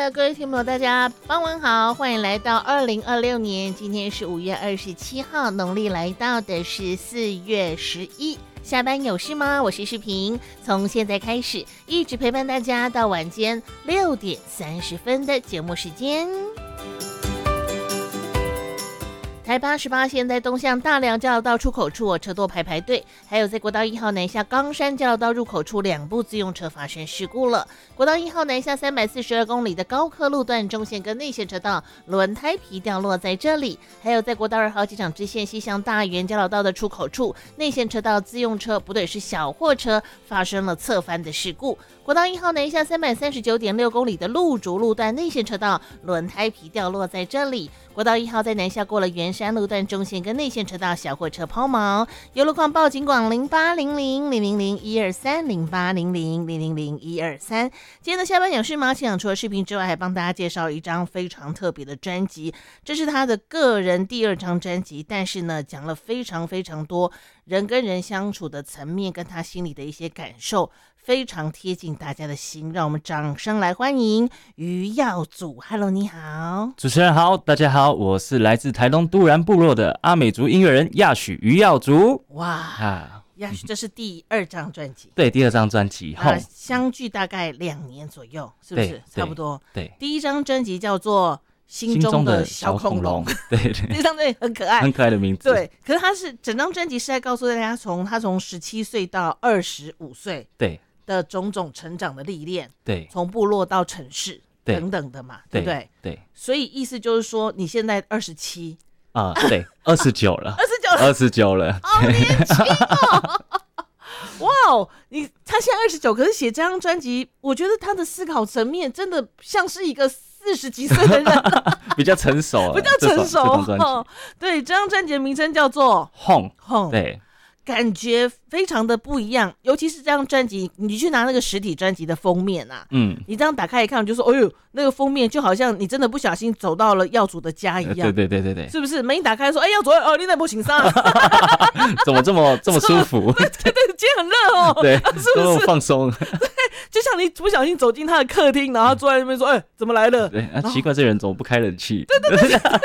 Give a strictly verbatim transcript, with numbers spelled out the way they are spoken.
的各位听众朋友，大家傍晚好，欢迎来到二零二六年，今天是五月二十七号，农历来到的是四月十一。下班有事吗？我是世平，从现在开始一直陪伴大家到晚间六点三十分的节目时间。台八十八线在东向大寮交流道出口处车多排排队，还有在国道一号南下冈山交流道入口处两部自用车发生事故了。国道一号南下三百四十二公里的高科路段中线跟内线车道轮胎皮掉落在这里，还有在国道二号机场支线西向大园交流道的出口处内线车道自用车不对是小货车发生了侧翻的事故。国道一号南下三百三十九点六公里的路竹路段内线车道轮胎皮掉落在这里。国道一号在南下过了圆山路段中线跟内线车道小货车抛锚，有路况报警广零八零零零零零一二三零八零零零零零一二三。今天的下班有事吗？现场除了视频之外，还帮大家介绍一张非常特别的专辑，这是他的个人第二张专辑，但是呢，讲了非常非常多人跟人相处的层面，跟他心里的一些感受，非常贴近大家的心。让我们掌声来欢迎于耀祖。 Hello， 你好。 主持人好，大家好，我是来自台东都兰部落的阿美族音乐人亚许于耀祖。 哇啊，亚许这是第二张专辑。 对，第二张专辑、 啊、相距大概两年左右，是不是差不多？ 对， 第一张专辑叫做心中的小恐龙， 对对， 这张专辑很可爱， 很可爱的名字。 对，可是他是整张专辑是在告诉大家从他从十七岁到二十五岁，对的种种成长的历练，对，从部落到城市等等的嘛， 对, 对不对？对，所以意思就是说你现在二十七啊，对，二十九了， 二十九了， 二十九了， 好年轻哦！哇哦，你他现在二十九，可是写这张专辑，我觉得他的思考层面真的像是一个四十几岁的人， 比较成熟， 比较成熟。哦、对，这张专辑的名称叫做《Home Home》，对。感觉非常的不一样，尤其是这张专辑，你去拿那个实体专辑的封面啊，嗯，你这样打开一看，就说，哎呦，那个封面就好像你真的不小心走到了耀祖的家一样，对对对对对， 是不是？门一打开说，哎，耀祖，哦，你在不行上， 怎么这么这么舒服？ 对对对，今天很热哦， 对， 是不是这么放松？ 对，就像你不小心走进他的客厅，然后坐在那边说，哎，怎么来了？ 对，啊，奇怪，这人怎么不开冷气？ 对对对对。